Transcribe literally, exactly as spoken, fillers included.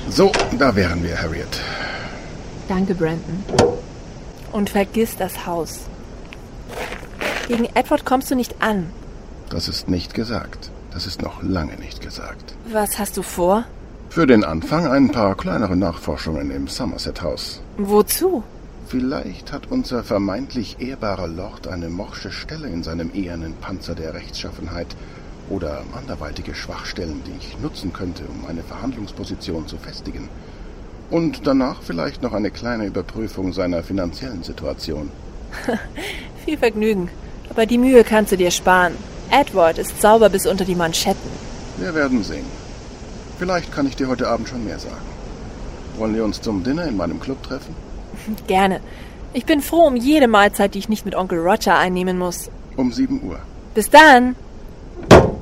So, da wären wir, Harriet. Danke, Brandon. Und vergiss das Haus. Gegen Edward kommst du nicht an. Das ist nicht gesagt. Das ist noch lange nicht gesagt. Was hast du vor? Für den Anfang ein paar kleinere Nachforschungen im Somerset-Haus. Wozu? Vielleicht hat unser vermeintlich ehrbarer Lord eine morsche Stelle in seinem ehernen Panzer der Rechtschaffenheit oder anderweitige Schwachstellen, die ich nutzen könnte, um eine Verhandlungsposition zu festigen. Und danach vielleicht noch eine kleine Überprüfung seiner finanziellen Situation. Viel Vergnügen. Aber die Mühe kannst du dir sparen. Edward ist sauber bis unter die Manschetten. Wir werden sehen. Vielleicht kann ich dir heute Abend schon mehr sagen. Wollen wir uns zum Dinner in meinem Club treffen? Gerne. Ich bin froh um jede Mahlzeit, die ich nicht mit Onkel Roger einnehmen muss. Um sieben Uhr. Bis dann!